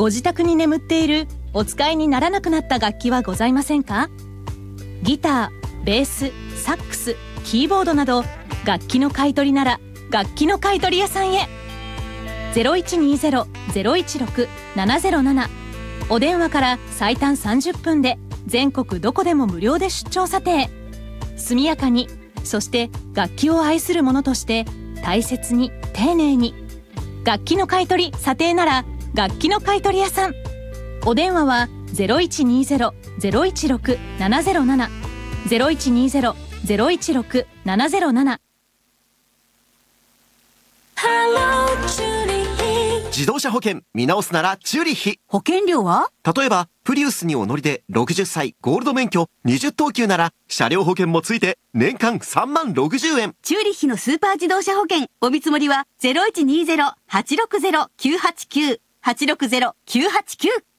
ご自宅に眠っているお使いにならなくなった楽器はございませんか？ギター、ベース、サックス、キーボードなど楽器の買い取りなら楽器の買取屋さんへ。0120-016-707、お電話から最短30分で全国どこでも無料で出張査定。速やかに、そして楽器を愛する者として大切に丁寧に。楽器の買い取り査定なら楽器の買い取り屋さん。お電話は 0120-016-707 0120-016-707。 自動車保険見直すならチューリッヒ。 保険料は？ 例えばプリウスにお乗りで60歳ゴールド免許20等級なら車両保険もついて年間3万60円。 チューリッヒのスーパー自動車保険お見積もりは 0120-860-989 860-989